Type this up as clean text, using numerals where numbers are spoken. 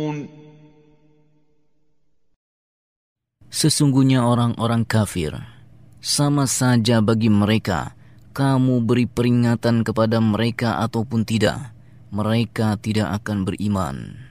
Sesungguhnya orang-orang kafir, sama saja bagi mereka, kamu beri peringatan kepada mereka ataupun tidak, mereka tidak akan beriman.